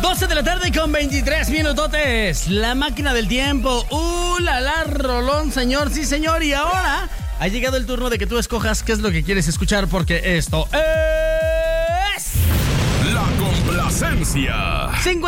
12 de la tarde con 23 minutotes. La máquina del tiempo. La rolón, señor. Sí, señor. Y ahora ha llegado el turno de que tú escojas qué es lo que quieres escuchar, porque esto es... La complacencia.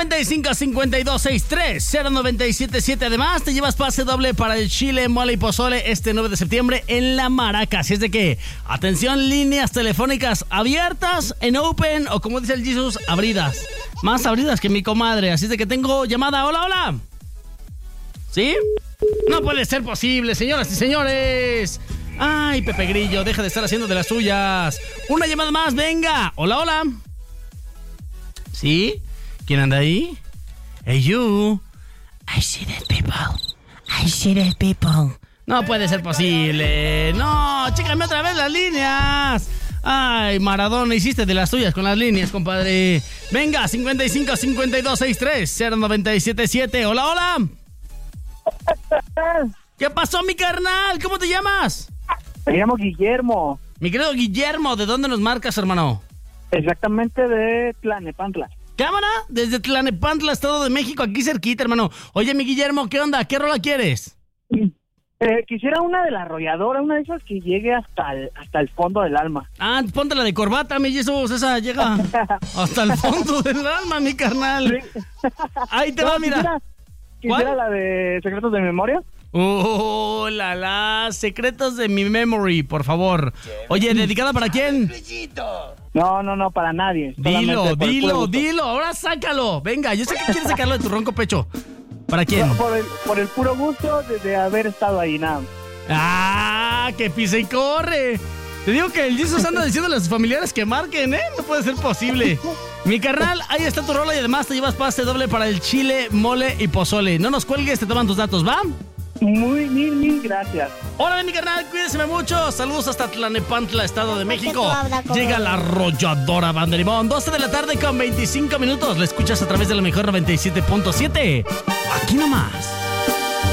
55-52-63-0977. Además, te llevas pase doble para el chile, mole y pozole este 9 de septiembre en La Maraca. Así es de que, atención, líneas telefónicas abiertas, en open, o como dice el Jesus, abridas. Más abridas que mi comadre. Así es de que tengo llamada. Hola, hola. ¿Sí? No puede ser posible, señoras y señores. Ay, Pepe Grillo, deja de estar haciendo de las suyas. Una llamada más, venga. Hola, hola. ¿Sí? ¿Quién anda ahí? Hey, you. I see dead people. I see dead people. No puede ser posible. No, chécame otra vez las líneas. Ay, Maradona, hiciste de las tuyas con las líneas, compadre. Venga, 55-52-63-0977. Hola, hola. ¿Qué pasó, mi carnal? ¿Cómo te llamas? Me llamo Guillermo. Mi querido Guillermo, ¿de dónde nos marcas, hermano? Exactamente de Tlalnepantla. Cámara, desde Tlalnepantla, Estado de México, aquí cerquita, hermano. Oye, mi Guillermo, ¿qué onda? ¿Qué rola quieres? Quisiera una de La Arrolladora, una de esas que llegue hasta el fondo del alma. Ah, ponte la de corbata, mi Jesús, esa llega hasta el fondo del alma, mi carnal. Sí. Ahí te va, mira. Quisiera la de Secretos de Memoria. Oh, secretos de mi memory, por favor. Oye, ¿dedicada para quién? No, para nadie. Dilo, ahora sácalo. Venga, yo sé que quieres sacarlo de tu ronco pecho. ¿Para quién? Por el puro gusto de haber estado ahí, nada. ¡Ah! ¡Que pisa y corre! Te digo que el Jesus anda diciendo a sus familiares que marquen, ¿eh? No puede ser posible. Mi carnal, ahí está tu rola y además te llevas pase doble para el chile, mole y pozole. No nos cuelgues, te toman tus datos, ¿va? Mil gracias. Órale, mi carnal, cuídese mucho. Saludos hasta Tlalnepantla, Estado de México. Llega La Arrolladora Banda Limón. 12 de la tarde con 25 minutos. La escuchas a través de la mejor 97.7. Aquí nomás.